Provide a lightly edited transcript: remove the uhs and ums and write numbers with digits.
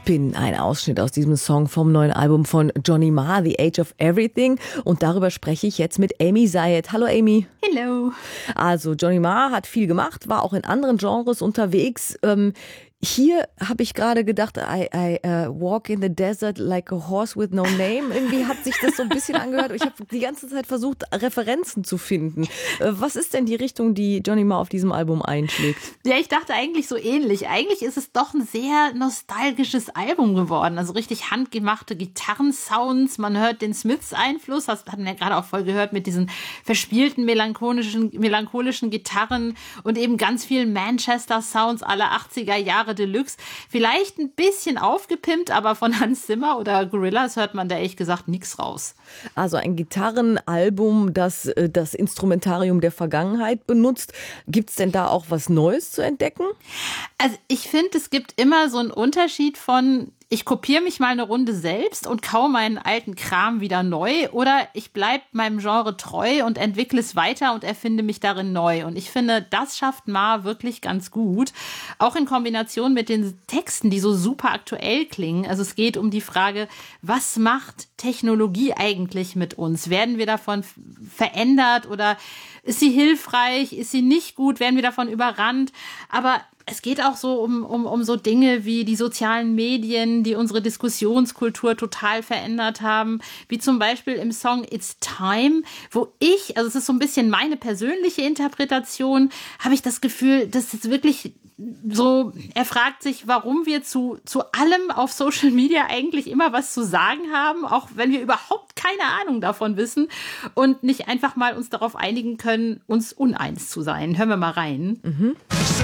Spin, ein Ausschnitt aus diesem Song vom neuen Album von Johnny Marr, The Age of Everything. Und darüber spreche ich jetzt mit Amy Zayed. Hallo Amy. Hello. Also Johnny Marr hat viel gemacht, war auch in anderen Genres unterwegs. Hier habe ich gerade gedacht, I walk in the desert like a horse with no name. Irgendwie hat sich das so ein bisschen angehört. Ich habe die ganze Zeit versucht, Referenzen zu finden. Was ist denn die Richtung, die Johnny Marr auf diesem Album einschlägt? Ja, ich dachte eigentlich so ähnlich. Eigentlich ist es doch ein sehr nostalgisches Album geworden. Also richtig handgemachte Gitarrensounds. Man hört den Smiths-Einfluss. Das hatten wir ja gerade auch voll gehört mit diesen verspielten, melancholischen Gitarren und eben ganz vielen Manchester-Sounds aller 80er Jahre Deluxe. Vielleicht ein bisschen aufgepimpt, aber von Hans Zimmer oder Gorillaz hört man da ehrlich gesagt nichts raus. Also ein Gitarrenalbum, das das Instrumentarium der Vergangenheit benutzt. Gibt es denn da auch was Neues zu entdecken? Also ich finde, es gibt immer so einen Unterschied von ich kopiere mich mal eine Runde selbst und kaue meinen alten Kram wieder neu oder ich bleibe meinem Genre treu und entwickle es weiter und erfinde mich darin neu. Und ich finde, das schafft Marr wirklich ganz gut. Auch in Kombination mit den Texten, die so super aktuell klingen. Also es geht um die Frage, was macht Technologie eigentlich mit uns? Werden wir davon verändert oder ist sie hilfreich? Ist sie nicht gut? Werden wir davon überrannt? Aber es geht auch so um so Dinge wie die sozialen Medien, die unsere Diskussionskultur total verändert haben, wie zum Beispiel im Song It's Time, wo also es ist so ein bisschen meine persönliche Interpretation, habe ich das Gefühl, dass es wirklich so, er fragt sich, warum wir zu allem auf Social Media eigentlich immer was zu sagen haben, auch wenn wir überhaupt keine Ahnung davon wissen und nicht einfach mal uns darauf einigen können, uns uneins zu sein. Hören wir mal rein.